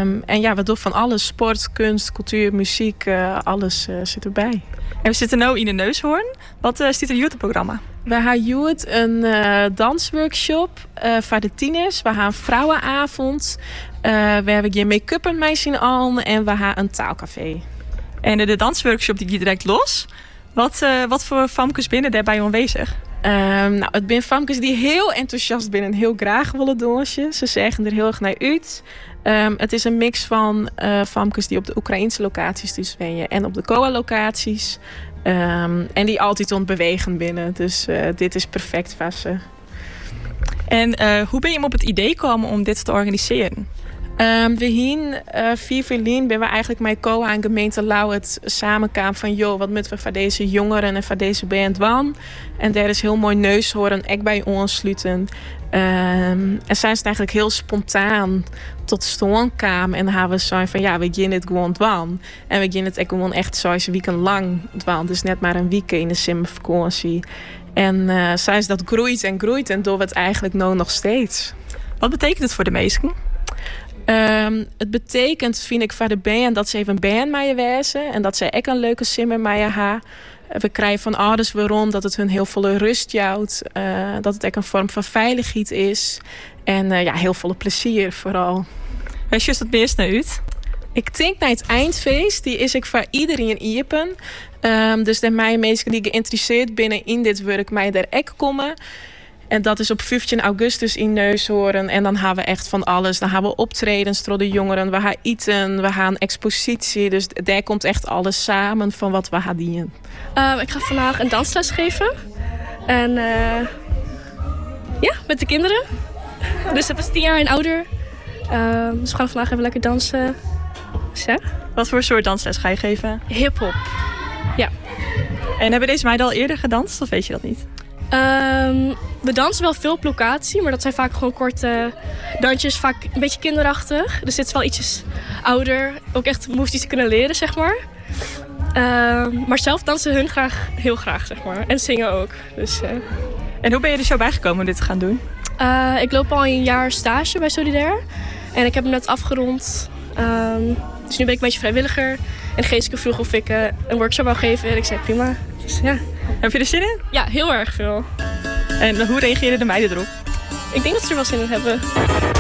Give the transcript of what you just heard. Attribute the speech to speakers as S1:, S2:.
S1: En ja, we doen van alles. Sport, kunst, cultuur, muziek, alles zit erbij.
S2: En we zitten nu in de Neushoorn. Wat staat er in het programma?
S1: We hebben een dansworkshop voor de tieners. We hebben een vrouwenavond. We hebben je make-up en mij zien aan. En we hebben een taalcafé.
S2: En de dansworkshop die gaat direct los. Wat voor famkes binnen daarbij aanwezig?
S1: Het zijn famkes die heel enthousiast zijn en heel graag willen dansen. Ze zeggen er heel erg naar uit. Het is een mix van famkes die op de Oekraïnse locaties dus ben en op de COA-locaties. En die altijd ontbewegen binnen. Dus dit is perfect voor ze.
S2: En hoe ben je op het idee gekomen om dit te organiseren?
S1: We hier 4 verlien ben we eigenlijk met COA en gemeente Lauwert samenkwamen van joh, wat moeten we voor deze jongeren en voor deze band doen. En daar is heel mooi Neushoorn echt bij aansluiten. En zijn ze eigenlijk heel spontaan tot stand kwamen en dan hebben we zo van ja, we gaan het gewoon doen. En we gaan het ook gewoon echt 6 weken lang doen. Dus net maar een week in de zomervakantie. En zijn ze dat groeit en doen we het eigenlijk nog steeds.
S2: Wat betekent het voor de meesten?
S1: Het betekent, vind ik, voor de band dat ze even een band mee wezen en dat ze echt een leuke simmer mee hebben. We krijgen van ouders waarom dat het hun heel veel rust jouwt, dat het echt een vorm van veiligheid is en heel veel plezier vooral.
S2: Wees je het meest naar uit?
S1: Ik denk naar het eindfeest, die is ik voor iedereen iepen. Dus de mij mensen die geïnteresseerd binnen in dit werk mij daar echt komen. En dat is op 15 augustus in Neushoorn. En dan hebben we echt van alles. Dan hebben we optredens door de jongeren. We gaan eten, we gaan expositie. Dus daar komt echt alles samen van wat we gaan dienen.
S3: Ik ga vandaag een dansles geven. En met de kinderen. Dus dat is 10 jaar en ouder. Dus we gaan vandaag even lekker dansen. Dus, ja.
S2: Wat voor soort dansles ga je geven?
S3: Hip-hop. Ja.
S2: En hebben deze meiden al eerder gedanst of weet je dat niet?
S3: We dansen wel veel op locatie, maar dat zijn vaak gewoon korte dansjes, vaak een beetje kinderachtig. Dus dit is wel ietsjes ouder, ook echt moves die ze kunnen leren, zeg maar. Maar zelf dansen hun heel graag, zeg maar. En zingen ook. Dus,
S2: En hoe ben je er zo bijgekomen om dit te gaan doen?
S3: Ik loop al een jaar stage bij Solidair. En ik heb hem net afgerond. Dus nu ben ik een beetje vrijwilliger. En Geeske vroeg of ik een workshop wou geven. En ik zei prima. Dus, ja.
S2: Heb je er zin in?
S3: Ja, heel erg veel.
S2: En hoe reageren de meiden erop?
S3: Ik denk dat ze er wel zin in hebben.